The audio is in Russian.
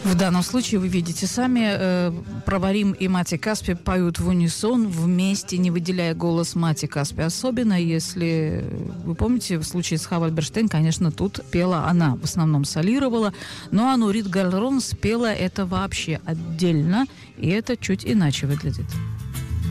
В данном случае, вы видите сами, Проварим и Мати Каспи поют в унисон вместе, не выделяя голос Мати Каспи. Особенно если, вы помните, в случае с Хава Альберштейн, конечно, тут пела она, в основном солировала, но Нурит Гальрон спела это вообще отдельно, и это чуть иначе выглядит.